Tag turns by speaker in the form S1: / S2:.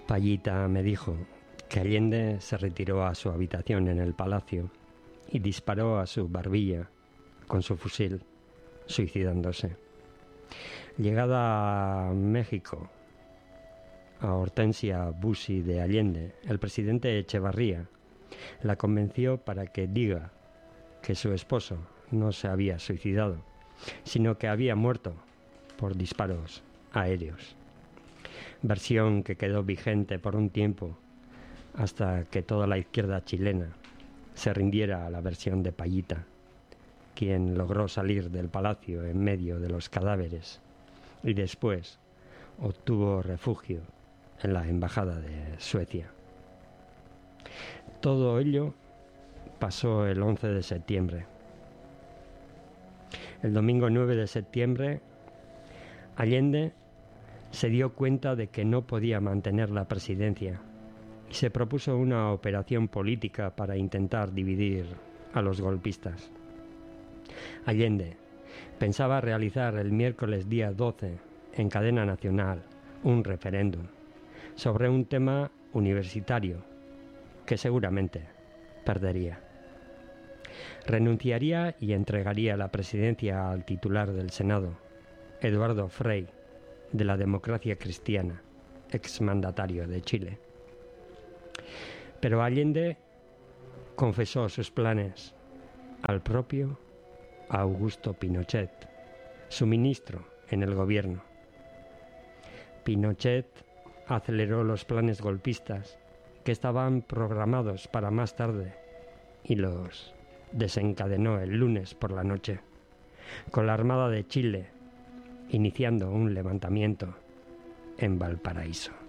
S1: Payita me dijo que Allende se retiró a su habitación en el palacio y disparó a su barbilla con su fusil, suicidándose. Llegada a México, a Hortensia Bussi de Allende, el presidente Echevarría la convenció para que diga que su esposo no se había suicidado, sino que había muerto por disparos aéreos. Versión que quedó vigente por un tiempo hasta que toda la izquierda chilena se rindiera a la versión de Payita, quien logró salir del palacio en medio de los cadáveres y después obtuvo refugio en la embajada de Suecia. Todo ello pasó el 11 de septiembre. El domingo 9 de septiembre, Allende se dio cuenta de que no podía mantener la presidencia y se propuso una operación política para intentar dividir a los golpistas. Allende pensaba realizar el miércoles día 12 en cadena nacional un referéndum sobre un tema universitario que seguramente perdería. Renunciaría y entregaría la presidencia al titular del Senado, Eduardo Frei, de la Democracia Cristiana, exmandatario de Chile. Pero Allende confesó sus planes al propio Augusto Pinochet, su ministro en el gobierno. Pinochet aceleró los planes golpistas que estaban programados para más tarde y los desencadenó el lunes por la noche, con la Armada de Chile iniciando un levantamiento en Valparaíso.